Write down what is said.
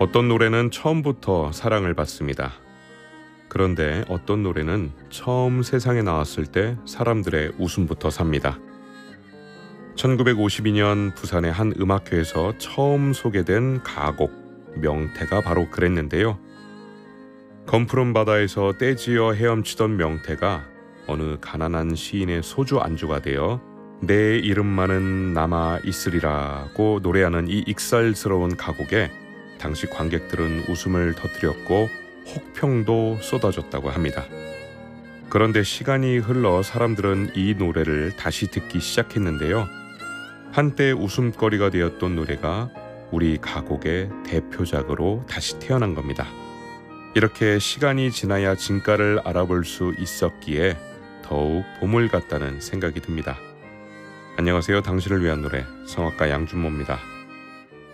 어떤 노래는 처음부터 사랑을 받습니다. 그런데 어떤 노래는 처음 세상에 나왔을 때 사람들의 웃음부터 삽니다. 1952년 부산의 한 음악회에서 처음 소개된 가곡 명태가 바로 그랬는데요. 검푸른 바다에서 떼지어 헤엄치던 명태가 어느 가난한 시인의 소주 안주가 되어 내 이름만은 남아 있으리라고 노래하는 이 익살스러운 가곡에 당시 관객들은 웃음을 터뜨렸고 혹평도 쏟아졌다고 합니다. 그런데 시간이 흘러 사람들은 이 노래를 다시 듣기 시작했는데요. 한때 웃음거리가 되었던 노래가 우리 가곡의 대표작으로 다시 태어난 겁니다. 이렇게 시간이 지나야 진가를 알아볼 수 있었기에 더욱 보물 같다는 생각이 듭니다. 안녕하세요. 당신을 위한 노래 성악가 양준모입니다.